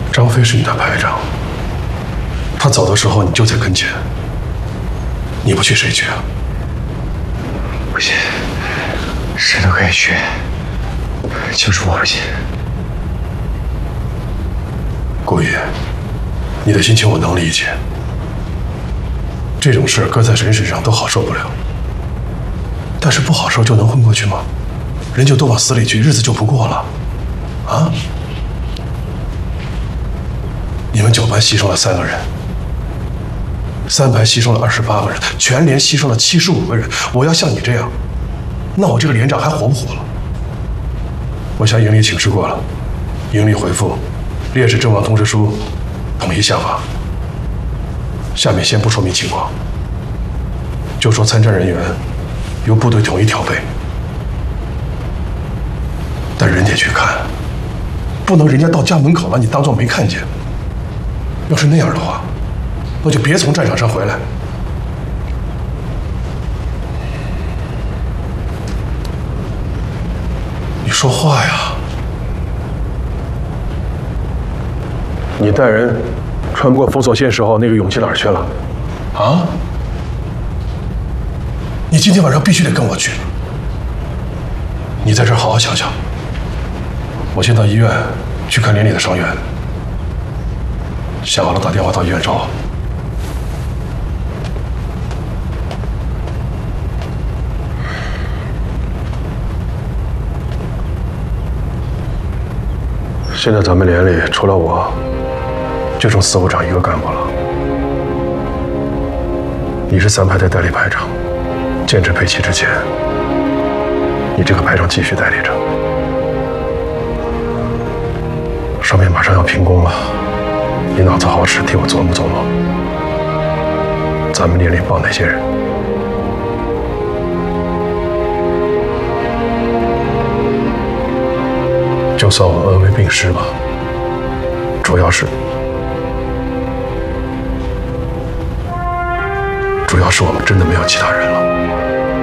张飞是你的排长，他走的时候你就在跟前，你不去谁去啊？ 不行，谁都可以去，就是我不行。 顾宇，你的心情我能理解。这种事搁在人身上都好受不了，但是不好受就能混过去吗？人就都往死里去，日子就不过了，啊？你们9班牺牲了3个人，3排牺牲了28个人，全连牺牲了75个人。我要像你这样，那我这个连长还活不活了？我向营里请示过了，营里回复，烈士阵亡通知书统一下发。下面先不说明情况，就说参战人员由部队统一调配。但人家去看，不能人家到家门口了，你当作没看见。要是那样的话，那就别从战场上回来。你说话呀！你带人穿过封锁线时候那个勇气哪儿去了？啊？你今天晚上必须得跟我去。你在这儿好好想想。我先到医院去看连里的伤员，想好了打电话到医院找我。现在咱们连里除了我，就剩4部长1个干部了。你是3排的代理排长，建制配齐之前，你这个排长继续代理着。上面马上要平攻了，你脑子好使，替我琢磨琢磨，咱们连里报哪些人？就算我恩威并施吧，主要是我们真的没有其他人了。